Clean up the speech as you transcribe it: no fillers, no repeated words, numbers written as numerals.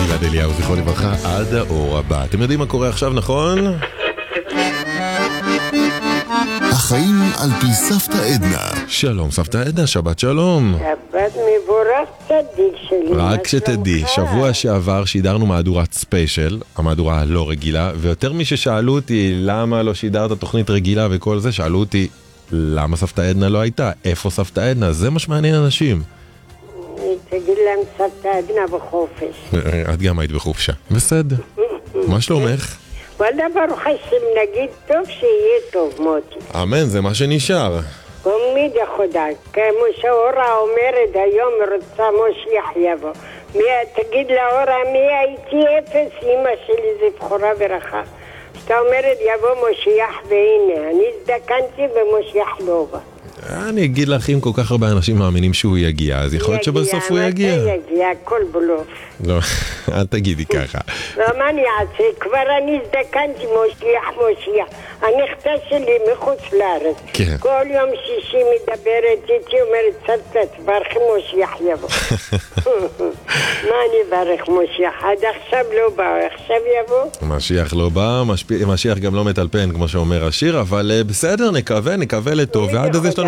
גלעד אליהו, זכרו לברכה, עד האור הבא. אתם יודעים מה קורה עכשיו, נכון? החיים על פי סבתא עדנה. שלום סבתא עדנה, שבת שלום. שבת מבורך צדיק שלי. רק שתדעי, שבוע שעבר שידרנו מהדורת ספיישל, המהדורה הלא רגילה, ויותר מששאלו אותי למה לא שידרת תוכנית רגילה וכל זה, שאלו אותי למה סבתא עדנה לא הייתה, איפה סבתא עדנה, זה מה שמעניין אנשים. תגיד להם סבתא עדנה בחופש. את גם היית בחופשה. בסדר. מה שלומך? וואלה ברוך השם, נגיד טוב שיהיה טוב מוטי. אמן, זה מה שנשאר. תמיד חודה, כמו שאורה אומרת היום רוצה משיח יבוא. תגיד לאורה מי הייתי אפס, אמא שלי זה בחורה ברכה. שאתה אומרת יבוא משיח והנה, אני הזדקנתי ומשיח לא בא. אני אגיד לך, אם כל כך הרבה אנשים מאמינים שהוא יגיע, אז יכול להיות שבסוף הוא יגיע. יגיע, הכל בלוף. לא, אל תגידי ככה. לא, מה אני אעשה? כבר אני הזדקנתי משיח. הנכדה שלי מחוץ לארץ. כן. כל יום שישי מדברת איתי, אומרת סבתא, תברכי משיח יבוא. מה אני אברך משיח? עד עכשיו לא בא, עכשיו יבוא? משיח לא בא, משיח גם לא מטלפן, כמו שאומר השיר, אבל בסדר, נקווה לטוב, ועד אז יש לנו